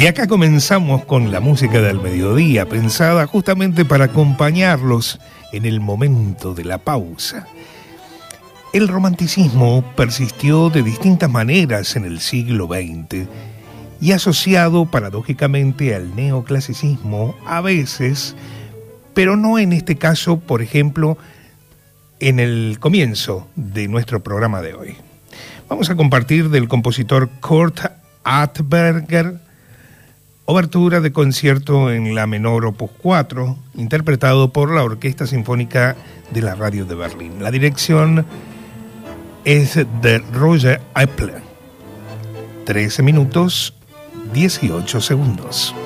Y acá comenzamos con la música del mediodía, pensada justamente para acompañarlos en el momento de la pausa. El romanticismo persistió de distintas maneras en el siglo XX y asociado paradójicamente al neoclasicismo a veces, pero no en este caso, por ejemplo, en el comienzo de nuestro programa de hoy. Vamos a compartir del compositor Kurt Atberger, obertura de concierto en la menor opus 4, interpretado por la Orquesta Sinfónica de la Radio de Berlín. La dirección es de Roger Eppler. 13 minutos, 18 segundos.